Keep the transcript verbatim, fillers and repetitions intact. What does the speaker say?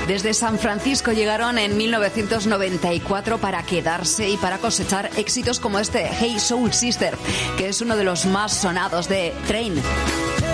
Desde San Francisco llegaron en mil novecientos noventa y cuatro para quedarse y para cosechar éxitos como este Hey Soul Sister, que es uno de los más sonados de Train.